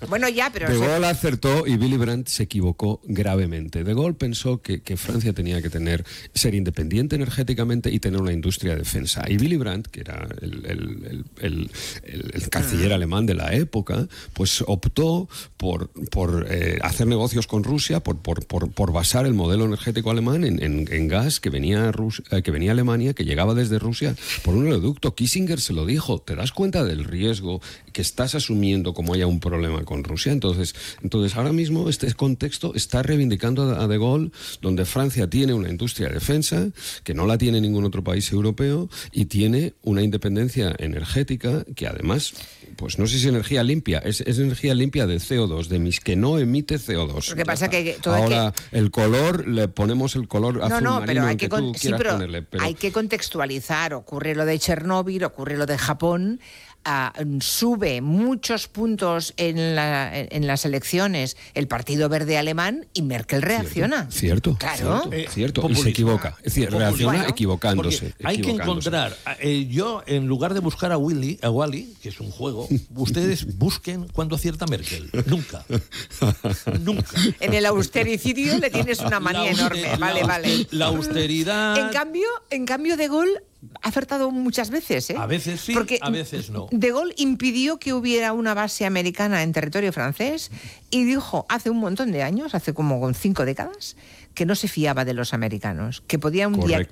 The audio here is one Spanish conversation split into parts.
Bueno, ya, pero... De Gaulle acertó y Willy Brandt se equivocó gravemente. De Gaulle pensó que Francia tenía que ser independiente energéticamente y tener una industria de defensa. Y Willy Brandt, que era el canciller alemán de la época, pues optó por hacer negocios con Rusia, por basar el modelo energético alemán en gas que venía a Alemania, que llegaba desde Rusia por un oleoducto. Kissinger se lo dijo: ¿te das cuenta del riesgo que estás asumiendo como haya un problema con Rusia? Entonces ahora mismo este contexto está reivindicando a De Gaulle, donde Francia tiene una industria de defensa que no la tiene ningún otro país europeo y tiene una independencia energética que además, pues no sé si es energía limpia, es energía limpia de CO2, que no emite CO2. Lo que pasa que ahora el color, le ponemos el color azul marino que tú quieras ponerle. Pero hay que contextualizar. Ocurre lo de Chernóbil, ocurre lo de Japón. Sube muchos puntos en las elecciones el Partido Verde alemán y Merkel reacciona. Cierto. Y se equivoca. Es decir, reacciona equivocándose. Hay que encontrar. Yo, en lugar de buscar a Wally, que es un juego, ustedes busquen cuándo acierta Merkel. Nunca. En el austericidio le tienes una manía enorme. Vale. La austeridad. En cambio, De Gaulle ha acertado muchas veces, ¿eh? A veces sí, porque a veces no. De Gaulle impidió que hubiera una base americana en territorio francés y dijo hace un montón de años, hace como 5 décadas, que no se fiaba de los americanos, que podía un día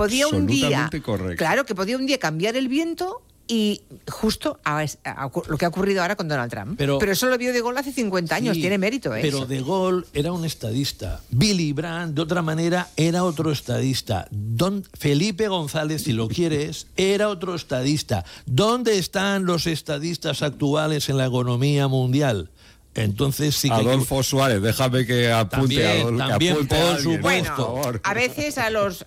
cambiar el viento. Y justo lo que ha ocurrido ahora con Donald Trump. Pero eso lo vio De Gaulle hace 50 años, tiene mérito eso. Pero De Gaulle era un estadista. Willy Brandt, de otra manera, era otro estadista. Don Felipe González, si lo quieres, era otro estadista. ¿Dónde están los estadistas actuales en la economía mundial? Entonces sí que Adolfo Suárez, déjame que apunte también por supuesto. Bueno, a veces a los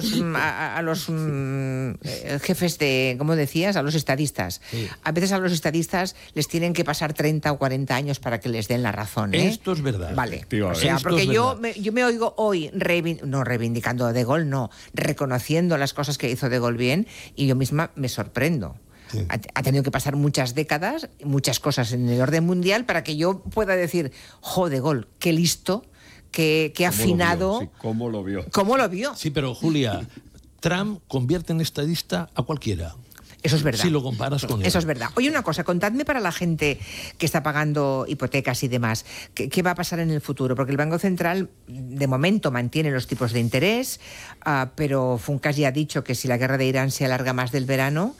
jefes de, ¿cómo decías? A los estadistas. Sí. A veces a los estadistas les tienen que pasar 30 o 40 años para que les den la razón, ¿eh? Esto es verdad. Vale. O sea, porque yo me oigo hoy no reivindicando a De Gaulle, no, reconociendo las cosas que hizo De Gaulle bien, y yo misma me sorprendo. Sí. Ha tenido que pasar muchas décadas, muchas cosas en el orden mundial para que yo pueda decir, De Gaulle, qué listo, qué afinado. ¿Cómo lo vio? ¿Cómo lo vio? Sí, pero Julia, Trump convierte en estadista a cualquiera. Eso es verdad. Si lo comparas con él. Eso es verdad. Oye, una cosa, contadme para la gente que está pagando hipotecas y demás, ¿qué va a pasar en el futuro? Porque el Banco Central, de momento, mantiene los tipos de interés, pero Funcas ya ha dicho que si la guerra de Irán se alarga más del verano,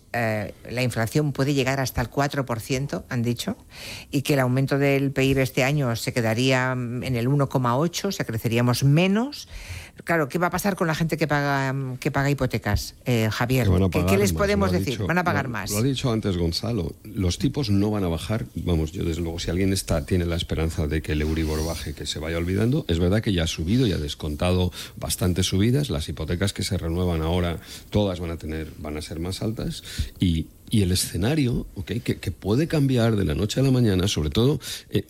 la inflación puede llegar hasta el 4%, han dicho, y que el aumento del PIB este año se quedaría en el 1,8%, o sea, creceríamos menos. Claro, ¿qué va a pasar con la gente que paga hipotecas, Javier? ¿Qué les podemos decir? ¿Van a pagar más? Lo ha dicho antes Gonzalo, los tipos no van a bajar. Vamos, yo desde luego, si alguien tiene la esperanza de que el Euribor baje, que se vaya olvidando. Es verdad que ya ha subido y ha descontado bastantes subidas. Las hipotecas que se renuevan ahora, todas van a ser más altas. Y el escenario, que puede cambiar de la noche a la mañana, sobre todo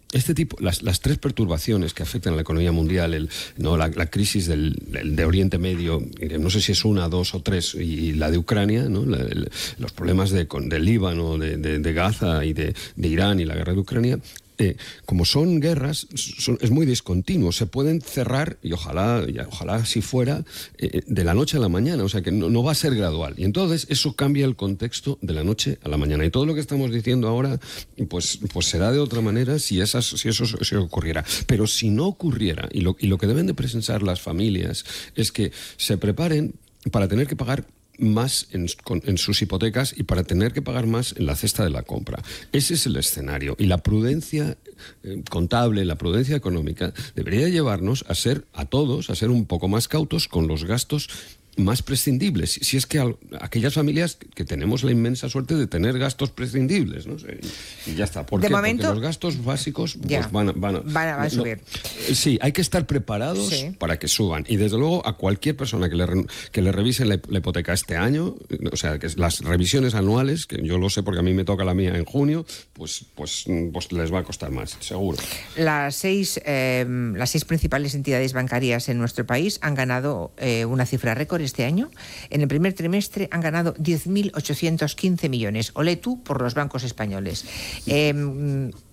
las tres perturbaciones que afectan a la economía mundial, la crisis de Oriente Medio, no sé si es 1, 2 o 3, y la de Ucrania, ¿no? Los problemas del Líbano, de Gaza y de Irán y la guerra de Ucrania. Como son guerras, es muy discontinuo. Se pueden cerrar, y ojalá si fuera, de la noche a la mañana. O sea, que no va a ser gradual. Y entonces eso cambia el contexto de la noche a la mañana. Y todo lo que estamos diciendo ahora, pues será de otra manera si eso ocurriera. Pero si no ocurriera, y lo que deben de presentar las familias es que se preparen para tener que pagar más en sus hipotecas y para tener que pagar más en la cesta de la compra. Ese es el escenario. Y la prudencia contable, la prudencia económica, debería llevarnos a todos a ser un poco más cautos con los gastos más prescindibles, si es que aquellas familias que tenemos la inmensa suerte de tener gastos prescindibles, ¿no? Y ya está. ¿Por qué? Momento, porque los gastos básicos pues, van a subir. Sí, hay que estar preparados para que suban. Y desde luego a cualquier persona que le revisen la hipoteca este año, o sea, que las revisiones anuales, que yo lo sé porque a mí me toca la mía en junio, pues les va a costar más, seguro. Las seis principales entidades bancarias en nuestro país han ganado una cifra récord este año. En el primer trimestre han ganado 10.815 millones. Olé tú por los bancos españoles.